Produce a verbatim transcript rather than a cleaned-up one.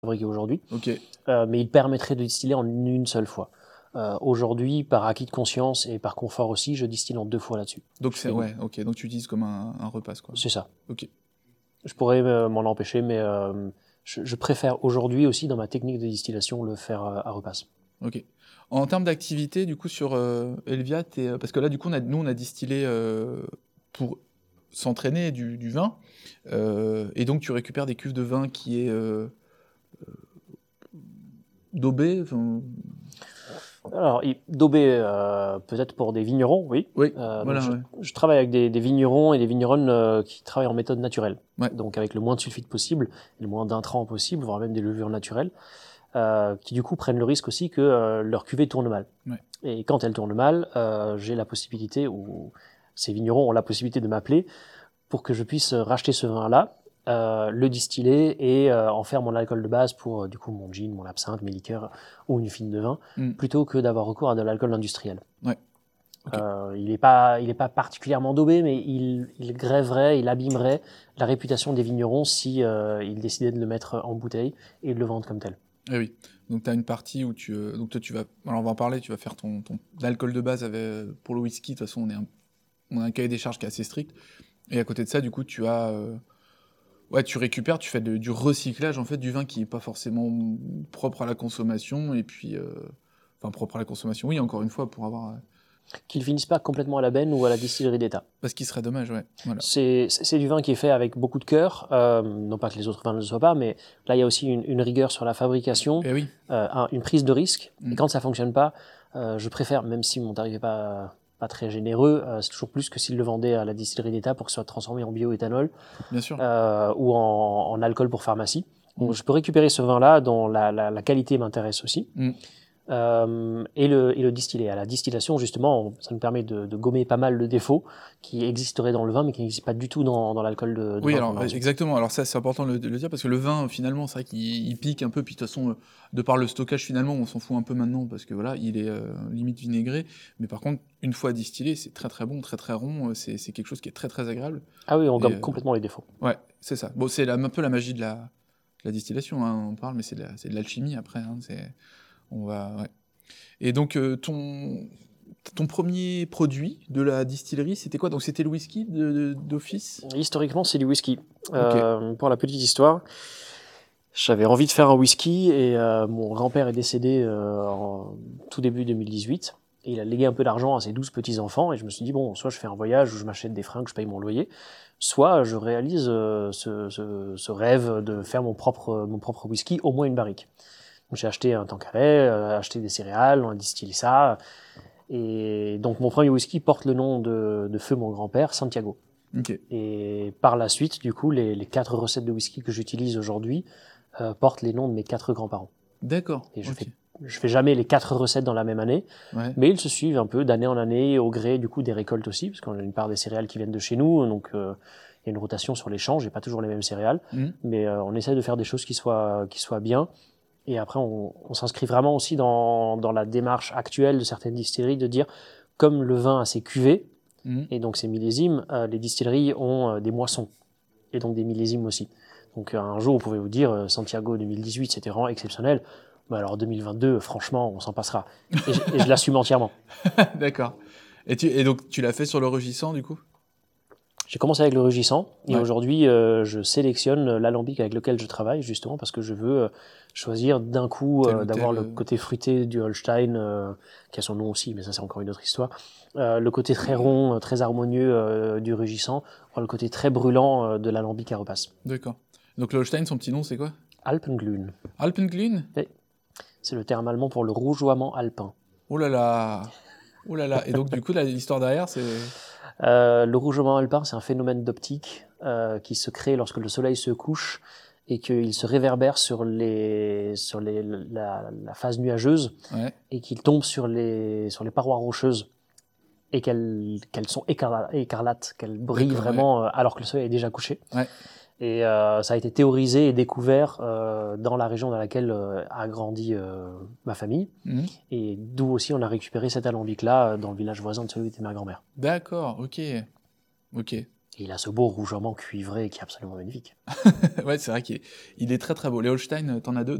fabriqué aujourd'hui, Ok. euh, mais il permettrait de distiller en une seule fois. Euh, aujourd'hui, par acquis de conscience et par confort aussi, je distille en deux fois là-dessus. Donc Je c'est fais- ouais, ok. Donc tu utilises comme un, un repas, quoi. C'est ça. Ok. Je pourrais euh, m'en empêcher, mais euh, je, je préfère aujourd'hui aussi, dans ma technique de distillation, le faire euh, à repasse. Ok. En termes d'activité, du coup, sur euh, Elvia, t'es, euh, parce que là, du coup, on a, nous, on a distillé euh, pour s'entraîner du, du vin, euh, et donc tu récupères des cuves de vin qui est euh, daubé. enfin, Alors, il- daubé, euh, peut-être pour des vignerons, oui. Oui, Euh, donc voilà, je, ouais. je travaille avec des, des vignerons et des vigneronnes euh, qui travaillent en méthode naturelle. Ouais. Donc avec le moins de sulfite possible, et le moins d'intrants possible, voire même des levures naturelles, euh, qui du coup prennent le risque aussi que euh, leur cuvée tourne mal. Ouais. Et quand elle tourne mal, euh, j'ai la possibilité, ou ces vignerons ont la possibilité de m'appeler pour que je puisse racheter ce vin-là, euh, le distiller et euh, en faire mon alcool de base pour euh, du coup mon gin, mon absinthe, mes liqueurs ou une fine de vin, Mm. plutôt que d'avoir recours à de l'alcool industriel. Ouais. Ok. Euh, il n'est pas, il est pas particulièrement daubé, mais il, il grèverait, il abîmerait la réputation des vignerons si euh, ils décidaient de le mettre en bouteille et de le vendre comme tel. Eh oui. Donc tu as une partie où tu, euh, donc toi tu vas, alors on va en parler, tu vas faire ton, ton alcool de base avec, pour le whisky. De toute façon, on est un, on a un cahier des charges qui est assez strict. Et à côté de ça, du coup, tu as euh, ouais, tu récupères, tu fais de- du recyclage en fait du vin qui est pas forcément propre à la consommation et puis euh, enfin propre à la consommation. Oui, encore une fois pour avoir euh, Qu'ils finissent pas complètement à la benne ou à la distillerie d'État. parce qu'il serait dommage, ouais. Voilà. C'est, c'est c'est du vin qui est fait avec beaucoup de cœur, euh, non pas que les autres vins ne le soient pas, mais là il y a aussi une, une rigueur sur la fabrication, Et oui. euh, un- une prise de risque. Mm. Et quand ça fonctionne pas, euh, je préfère, même si mon tarif n'est pas, pas très généreux, euh, c'est toujours plus que s'il le vendait à la distillerie d'État pour que ce soit transformé en bioéthanol Bien sûr. euh, ou en, en alcool pour pharmacie. Donc Mm. je peux récupérer ce vin-là dont la, la, la qualité m'intéresse aussi. Mm. Euh, et, le, et le distiller. À la distillation, justement, on- ça nous permet de, de gommer pas mal de défauts qui existeraient dans le vin, mais qui n'existent pas du tout dans, dans l'alcool de, de Oui, vin qu'on alors a euh, ensuite. exactement. Alors ça, c'est important de le, de le dire parce que le vin, finalement, c'est vrai qu'il il pique un peu. Puis de toute façon, euh, de par le stockage, finalement, on s'en fout un peu maintenant parce que voilà, il est euh, limite vinaigré. Mais par contre, une fois distillé, c'est très très bon, très très rond. euh, C'est c'est quelque chose qui est très très agréable. Ah oui, on Et gomme euh, complètement les défauts. ouais, c'est ça. Bon, c'est la- un peu la magie de la, de la distillation. Hein, on parle, mais c'est de la- c'est de l'alchimie après. Hein, c'est, on va. Ouais. Et donc euh, ton ton premier produit de la distillerie, c'était quoi? Donc c'était le whisky de- de- d'office. Historiquement, c'est du whisky. Ok. Euh, pour la petite histoire, j'avais envie de faire un whisky et euh, mon grand-père est décédé euh, en tout début deux mille dix-huit. Et il a légué un peu d'argent à ses douze petits-enfants et je me suis dit, bon, soit je fais un voyage où je m'achète des fringues, je paye mon loyer, soit je réalise euh, ce, ce, ce rêve de faire mon propre, mon propre whisky, au moins une barrique. Donc j'ai acheté un Tanqueray, euh, acheté des céréales, on a distillé ça. Et donc mon premier whisky porte le nom de, de feu mon grand-père, Santiago. Ok. Et par la suite, du coup, les, les quatre recettes de whisky que j'utilise aujourd'hui euh, portent les noms de mes quatre grands-parents. D'accord. Et je Ok. fais, je fais jamais les quatre recettes dans la même année, Ouais. mais ils se suivent un peu d'année en année, au gré du coup des récoltes aussi, parce qu'on a une part des céréales qui viennent de chez nous, donc euh, il y a une rotation sur les champs, j'ai pas toujours les mêmes céréales, Hmm. mais euh, on essaie de faire des choses qui soient, qui soient bien. Et après, on, on s'inscrit vraiment aussi dans, dans la démarche actuelle de certaines distilleries de dire, comme le vin a ses cuvées, Hmm. et donc ces millésimes, euh, les distilleries ont euh, des moissons, et donc des millésimes aussi. Donc euh, un jour, on pouvait vous dire, euh, Santiago deux mille dix-huit, c'était vraiment exceptionnel. Bah alors deux mille vingt-deux, franchement, on s'en passera. Et je, et je l'assume entièrement. D'accord. Et, tu, et donc tu l'as fait sur le rugissant du coup? J'ai commencé avec le rugissant, et Ouais. aujourd'hui, euh, je sélectionne l'alambic avec lequel je travaille, justement, parce que je veux euh, choisir d'un coup Tel euh, ou d'avoir tel. le euh, côté fruité du Holstein, euh, qui a son nom aussi, mais ça c'est encore une autre histoire. Euh, le côté très rond, euh, très harmonieux euh, du rugissant, voire le côté très brûlant euh, de l'alambic à repasse. D'accord. Donc le Holstein, son petit nom c'est quoi? Alpenglühen, Alpenglühen? c'est le terme allemand pour le rougeoiement alpin. Oh là là. Oh là là. Et donc du coup la- l'histoire derrière c'est. Euh, le rougeoiement alpin, c'est un phénomène d'optique euh, qui se crée lorsque le soleil se couche et qu'il se réverbère sur, les, sur les, la, la phase nuageuse Ouais. et qu'il tombe sur les, sur les parois rocheuses et qu'elles qu'elles sont écarla- écarlates, qu'elles brillent D'accord. Ouais. vraiment euh, alors que le soleil est déjà couché. Ouais. Et euh, ça a été théorisé et découvert euh, dans la région dans laquelle euh, a grandi euh, ma famille. Mhm. Et d'où aussi on a récupéré cet alambic-là euh, dans le village voisin de celui où était ma grand-mère. D'accord. Ok. Ok. Et il a ce beau rougeoiement cuivré qui est absolument magnifique. Ouais, c'est vrai qu'il est, il est très très beau. Les Holstein, t'en as deux